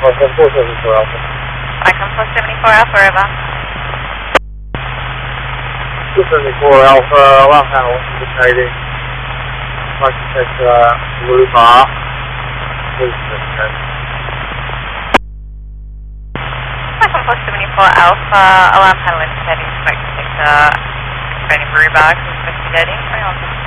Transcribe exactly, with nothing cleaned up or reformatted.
Icon four seventy-four Alpha. Icon four seventy-four Alpha, over. four seventy-four Alpha, alarm panel indicating. Like to check uh, blue bar. Please check. Icon four seventy-four Alpha, alarm panel indicating smoke detector, expanding blue bar, investigating.